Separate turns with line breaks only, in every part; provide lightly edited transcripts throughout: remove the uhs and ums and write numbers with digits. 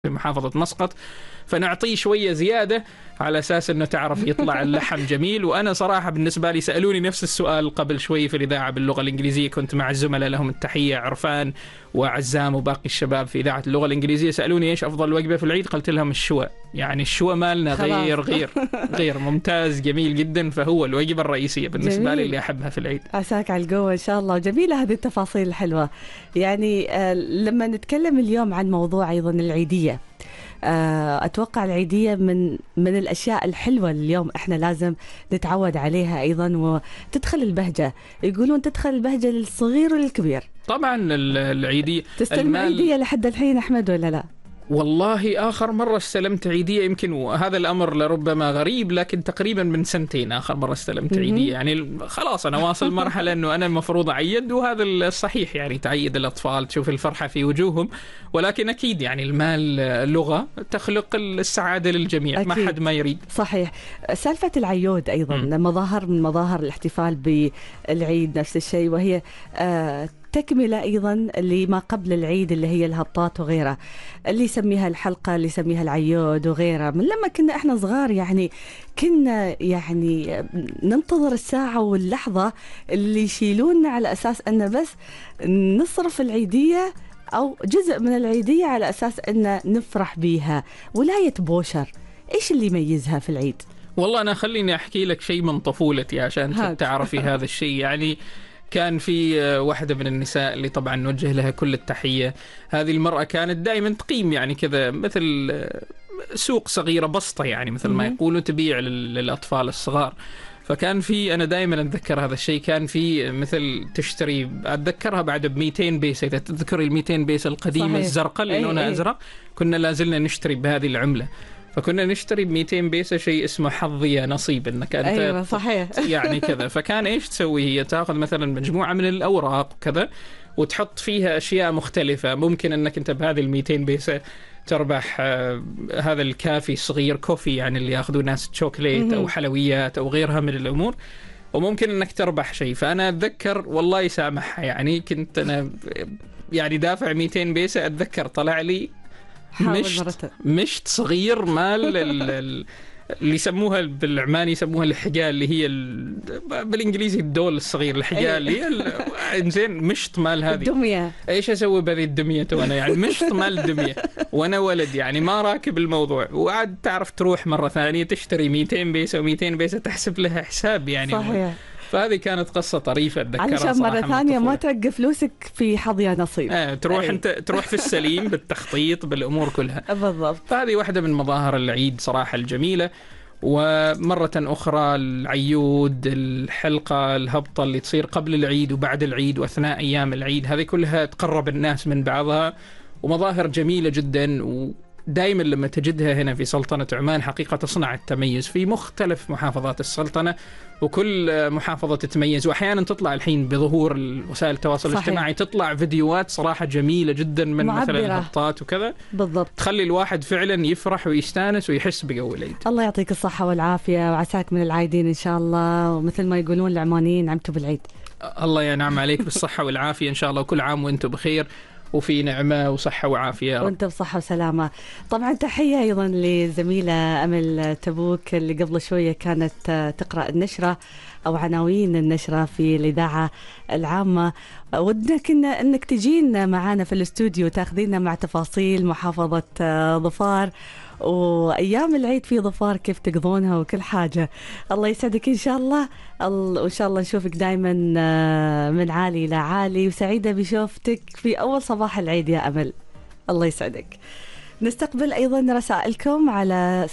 في محافظة مسقط، فنعطيه شوية زيادة على أساس أنه تعرف يطلع اللحم جميل. وأنا صراحة بالنسبة لي سألوني نفس السؤال قبل شوي في الإذاعة باللغة الإنجليزية، كنت مع الزملاء لهم التحية عرفان وعزام وباقي الشباب في إذاعة اللغة الإنجليزية، سألوني إيش أفضل وجبة في العيد، قلت لهم الشوى. يعني الشوى مالنا غير ممتاز جميل جدا، فهو الوجبة الرئيسية بالنسبة لي اللي أحبها في العيد.
عساك على القوة إن شاء الله، جميلة هذه التفاصيل الحلوة. يعني لما نتكلم اليوم عن موضوع أيضا العيدية، أتوقع العيدية من الأشياء الحلوة اليوم إحنا لازم نتعود عليها أيضا، وتدخل البهجة. يقولون تدخل البهجة للصغير وللكبير.
طبعا العيدية
تستلم عيدية لحد الحين أحمد ولا لا؟
والله آخر مرة استلمت عيدية يمكن، وهذا الأمر لربما غريب، لكن تقريبا من 2 آخر مرة استلمت عيدية. يعني خلاص أنا واصل مرحلة أنه أنا المفروض أعيد، وهذا الصحيح يعني تعيد الأطفال تشوف الفرحة في وجوههم، ولكن أكيد يعني المال لغة تخلق السعادة للجميع. أكيد. ما حد ما يريد.
صحيح. سالفة العيود أيضا مظاهر من مظاهر الاحتفال بالعيد نفس الشيء، وهي تكملة أيضا لما قبل العيد اللي هي الهبطات وغيرها، اللي يسميها الحلقة، اللي يسميها العيود وغيرها. من لما كنا إحنا صغار يعني كنا يعني ننتظر الساعة واللحظة اللي يشيلوننا على أساس أنه بس نصرف العيدية أو جزء من العيدية على أساس أن نفرح بيها. ولاية بوشر إيش اللي يميزها في العيد؟
والله أنا خليني أحكي لك شيء من طفولتي عشان تعرفي هذا الشيء. يعني كان في واحدة من النساء اللي طبعا نوجه لها كل التحية، هذه المرأة كانت دائما تقيم يعني كذا مثل سوق صغيرة بسطة، يعني مثل ما يقولوا تبيع للأطفال الصغار. فكان في، أنا دائما أتذكر هذا الشيء، كان في مثل تشتري، أتذكرها بعد ب200 بيسة، إذا تذكري ال200 بيسة القديمة الزرقاء اللي لونها أزرق، كنا لازلنا نشتري بهذه العملة. فكنا نشتري ب200 بيسة شيء اسمه حظي يا نصيب، انك انت
أيوة صحيح.
يعني كذا. فكان ايش تسوي هي؟ تاخذ مثلا مجموعة من الاوراق وكذا وتحط فيها اشياء مختلفة. ممكن انك انت بهذه ال200 بيسة تربح هذا الكافي صغير، كوفي يعني اللي ياخذوا ناس شوكليت او حلويات او غيرها من الامور، وممكن انك تربح شيء. فانا اتذكر والله يسامحها، يعني كنت انا يعني دافع 200 بيسة، اتذكر طلع لي مشت صغير مال اللي يسموها بالعماني يسموها الحجال، اللي هي بالانجليزي الدول الصغير، الحجال اللي هي زين مشت مال هذه
الدمية.
ايش اسوي بهذه الدمية وانا يعني مشت مال الدمية وانا ولد يعني ما راكب الموضوع، وعاد تعرف تروح مرة ثانية تشتري 200 بيسة و200 بيسة تحسب لها حساب يعني.
صحيح.
فهذه كانت قصة طريفة أتذكرها
علشان مرة ثانية ما ترقى فلوسك في حظ يا نصيب.
تروح أنت تروح في السليم بالتخطيط بالأمور كلها.
بالضبط.
فهذه واحدة من مظاهر العيد صراحة الجميلة. ومرة أخرى العيود، الحلقة، الهبطة اللي تصير قبل العيد وبعد العيد وأثناء أيام العيد، هذه كلها تقرب الناس من بعضها، ومظاهر جميلة جدا. دائما لما تجدها هنا في سلطنة عمان حقيقة تصنع التميز في مختلف محافظات السلطنة، وكل محافظة تتميز. وأحيانا تطلع الحين بظهور وسائل التواصل الاجتماعي تطلع فيديوهات صراحة جميلة جدا من مثلا الهبطات وكذا،
بالضبط،
تخلي الواحد فعلا يفرح ويستانس ويحس بقوة العيد.
الله يعطيك الصحة والعافية وعساك من العايدين إن شاء الله، ومثل ما يقولون العمانيين عمتوا بالعيد.
الله ينعم عليك بالصحة والعافية إن شاء الله، وكل عام وأنتم بخير وفي نعمة وصحة وعافية
وانت بصحة وسلامة. طبعا تحية أيضا لزميلة أمل تبوك اللي قبل شوية كانت تقرأ النشرة أو عناوين النشرة في الإذاعة العامة. ودنا أنك تجين معنا في الاستوديو تاخذينا مع تفاصيل محافظة ظفار وأيام العيد في ظفار كيف تقضونها وكل حاجة. الله يسعدك إن شاء الله، وإن شاء الله نشوفك دايما من عالي إلى عالي، وسعيدة بشوفتك في أول صباح العيد يا أمل. الله يسعدك. نستقبل أيضا رسائلكم على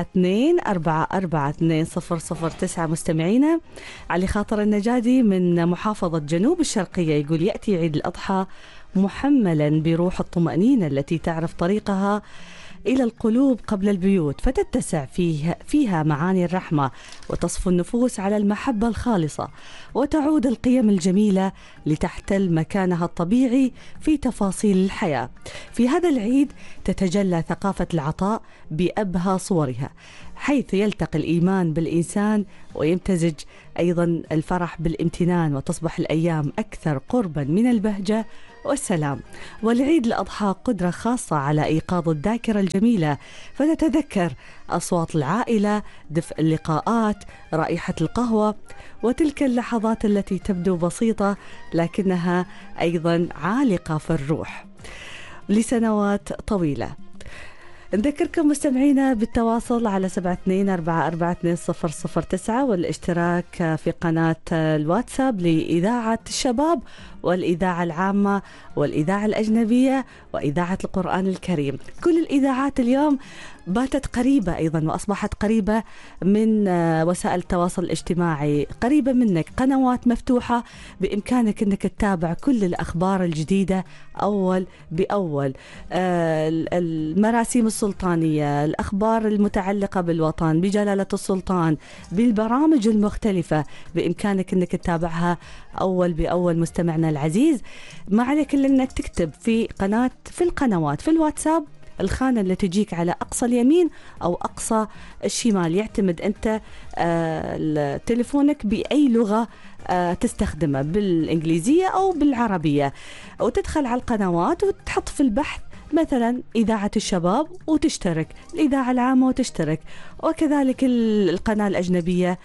72442009 مستمعينا. علي خاطر النجادي من محافظة جنوب الشرقية يقول: يأتي عيد الأضحى محملا بروح الطمأنينة التي تعرف طريقها إلى القلوب قبل البيوت، فتتسع فيها معاني الرحمة، وتصفو النفوس على المحبة الخالصة، وتعود القيم الجميلة لتحتل مكانها الطبيعي في تفاصيل الحياة. في هذا العيد تتجلى ثقافة العطاء بأبهى صورها، حيث يلتقي الإيمان بالإنسان ويمتزج أيضا الفرح بالامتنان، وتصبح الأيام أكثر قربا من البهجة والسلام. ولعيد الأضحى قدرة خاصة على إيقاظ الذاكرة الجميلة، فنتذكر أصوات العائلة، دفء اللقاءات، رائحة القهوة، وتلك اللحظات التي تبدو بسيطة لكنها أيضا عالقة في الروح لسنوات طويلة. نذكركم مستمعينا بالتواصل على 72442009 والاشتراك في قناة الواتساب لإذاعة الشباب والإذاعة العامة والإذاعة الأجنبية وإذاعة القرآن الكريم. كل الإذاعات اليوم باتت قريبة أيضا وأصبحت قريبة من وسائل التواصل الاجتماعي، قريبة منك، قنوات مفتوحة بإمكانك أنك تتابع كل الأخبار الجديدة أول بأول، المراسيم السلطانية، الأخبار المتعلقة بالوطن، بجلالة السلطان، بالبرامج المختلفة بإمكانك أنك تتابعها أول بأول. مستمعنا العزيز، ما عليك إلا أنك تكتب في القنوات في الواتساب الخانة اللي تجيك على أقصى اليمين أو أقصى الشمال، يعتمد أنت تليفونك بأي لغة تستخدمها، بالإنجليزية أو بالعربية، وتدخل على القنوات وتحط في البحث مثلا إذاعة الشباب وتشترك، الإذاعة العامة وتشترك، وكذلك القناة الأجنبية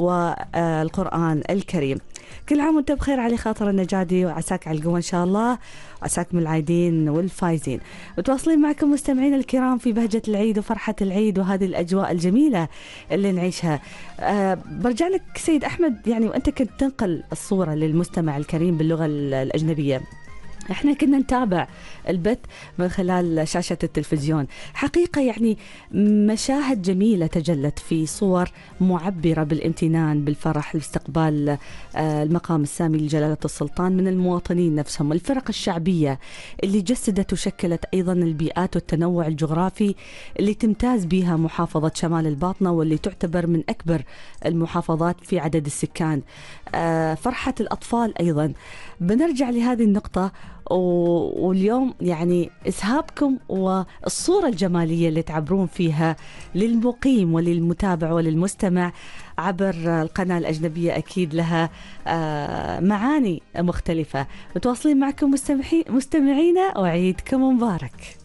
والقرآن الكريم. كل عام وانت بخير علي خاطر النجادي، وعساك على القوة إن شاء الله، وعساك من العايدين والفايزين. متواصلين معكم مستمعين الكرام في بهجة العيد وفرحة العيد وهذه الأجواء الجميلة اللي نعيشها. برجع لك سيد أحمد، يعني وأنت كنت تنقل الصورة للمستمع الكريم باللغة الأجنبية، احنا كنا نتابع البث من خلال شاشة التلفزيون، حقيقة يعني مشاهد جميلة تجلت في صور معبرة بالامتنان بالفرح لاستقبال المقام السامي لجلالة السلطان من المواطنين نفسهم، الفرق الشعبية اللي جسدت وشكلت أيضا البيئات والتنوع الجغرافي اللي تمتاز بها محافظة شمال الباطنة واللي تعتبر من أكبر المحافظات في عدد السكان. فرحة الأطفال أيضا. بنرجع لهذه النقطة، واليوم يعني إسهابكم والصورة الجمالية اللي تعبرون فيها للمقيم وللمتابع وللمستمع عبر القناة الأجنبية أكيد لها معاني مختلفة. متواصلين معكم مستمعينا، وعيدكم مبارك.